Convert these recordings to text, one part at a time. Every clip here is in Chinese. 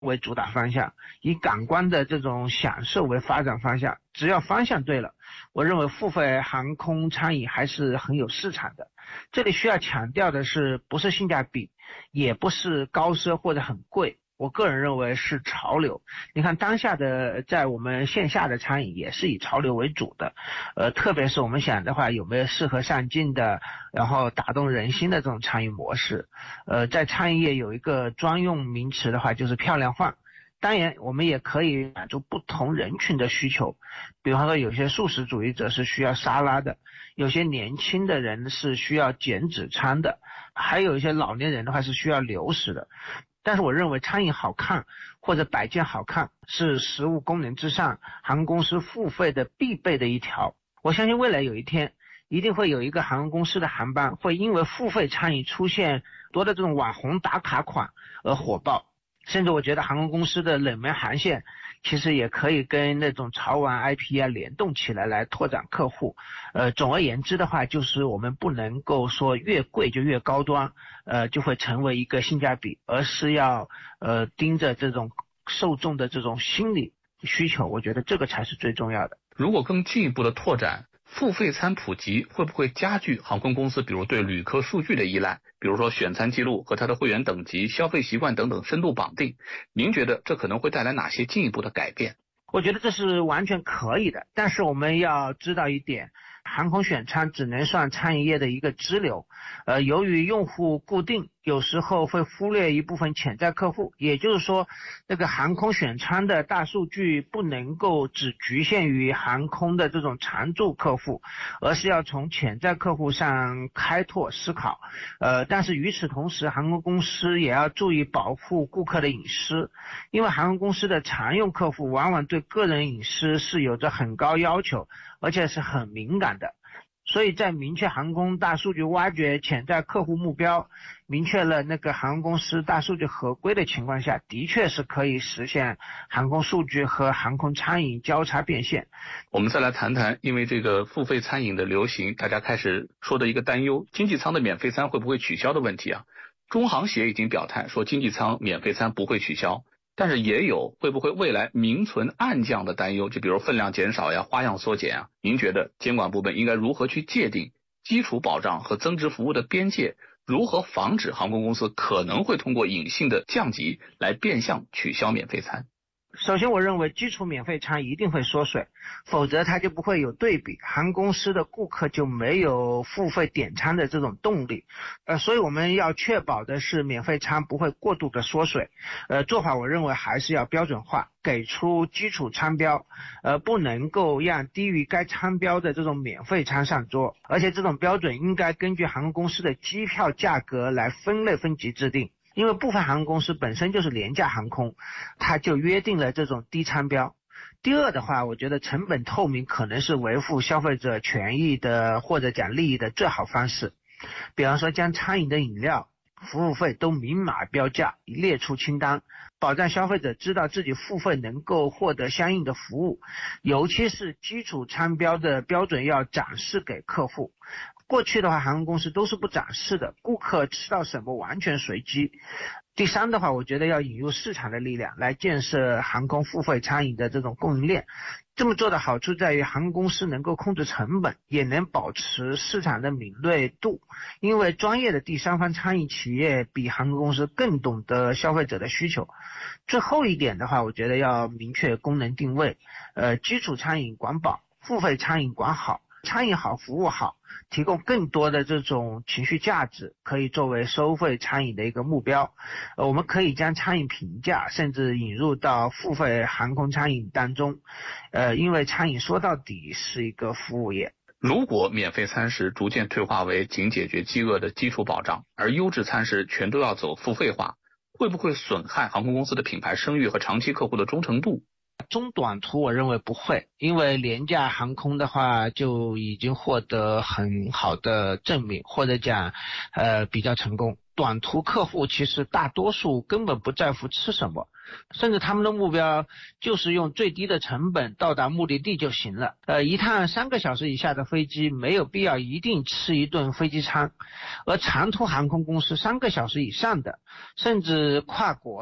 为主打方向，以感官的这种享受为发展方向。只要方向对了，我认为付费航空餐饮还是很有市场的。这里需要强调的是，不是性价比，也不是高奢或者很贵，我个人认为是潮流。你看当下的在我们线下的餐饮也是以潮流为主的，特别是我们想的话，有没有适合上进的，然后打动人心的这种餐饮模式。在餐饮业有一个专用名词的话，就是漂亮话。当然我们也可以满足不同人群的需求，比方说有些素食主义者是需要沙拉的，有些年轻的人是需要减脂餐的，还有一些老年人的话是需要流食的。但是我认为餐饮好看或者摆件好看是食物功能之上航空公司付费的必备的一条。我相信未来有一天一定会有一个航空公司的航班会因为付费餐饮出现多的这种网红打卡款而火爆，甚至我觉得航空公司的冷门航线其实也可以跟那种潮玩 IP 联动起来来拓展客户。总而言之的话，就是我们不能够说越贵就越高端，就会成为一个性价比，而是要盯着这种受众的这种心理需求，我觉得这个才是最重要的。 如果更进一步的拓展，付费餐普及会不会加剧航空公司比如对旅客数据的依赖，比如说选餐记录和他的会员等级、消费习惯等等深度绑定？您觉得这可能会带来哪些进一步的改变？ 我觉得这是完全可以的，但是我们要知道一点，航空选餐只能算餐饮业的一个支流，由于用户固定，有时候会忽略一部分潜在客户，也就是说，那个航空选餐的大数据不能够只局限于航空的这种常驻客户，而是要从潜在客户上开拓思考。但是与此同时，航空公司也要注意保护顾客的隐私，因为航空公司的常用客户往往对个人隐私是有着很高要求，而且是很敏感的。所以在明确航空大数据挖掘潜在客户目标，明确了那个航空公司大数据合规的情况下，的确是可以实现航空数据和航空餐饮交叉变现。 我们再来谈谈，因为这个付费餐饮的流行，大家开始说的一个担忧，经济舱的免费餐会不会取消的问题啊。中航协已经表态说经济舱免费餐不会取消，但是也有会不会未来名存暗降的担忧，就比如分量减少呀、花样缩减啊。您觉得监管部门应该如何去界定基础保障和增值服务的边界？如何防止航空公司可能会通过隐性的降级来变相取消免费餐？ 首先我认为基础免费餐一定会缩水，否则它就不会有对比，航空公司的顾客就没有付费点餐的这种动力。所以我们要确保的是免费餐不会过度的缩水。做法我认为还是要标准化，给出基础餐标，不能够让低于该餐标的这种免费餐上桌，而且这种标准应该根据航空公司的机票价格来分类分级制定。因为部分航空公司本身就是廉价航空，它就约定了这种低餐标。第二的话，我觉得成本透明可能是维护消费者权益的或者讲利益的最好方式。比方说将餐饮的饮料、服务费都明码标价，列出清单，保障消费者知道自己付费能够获得相应的服务。尤其是基础餐标的标准要展示给客户。过去的话，航空公司都是不展示的，顾客吃到什么完全随机。第三的话，我觉得要引入市场的力量来建设航空付费餐饮的这种供应链。这么做的好处在于航空公司能够控制成本，也能保持市场的敏锐度。因为专业的第三方餐饮企业比航空公司更懂得消费者的需求。最后一点的话，我觉得要明确功能定位，基础餐饮管饱，付费餐饮管好。餐饮好，服务好，提供更多的这种情绪价值，可以作为收费餐饮的一个目标。我们可以将餐饮评价甚至引入到付费航空餐饮当中，因为餐饮说到底是一个服务业。 如果免费餐食逐渐退化为仅解决饥饿的基础保障，而优质餐食全都要走付费化，会不会损害航空公司的品牌声誉和长期客户的忠诚度？ 中短途我认为不会，因为廉价航空的话就已经获得很好的证明，或者讲比较成功。短途客户其实大多数根本不在乎吃什么，甚至他们的目标就是用最低的成本到达目的地就行了。一趟3个小时以下的飞机没有必要一定吃一顿飞机餐，而长途航空公司3个小时以上的，甚至跨国的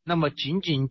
那么仅仅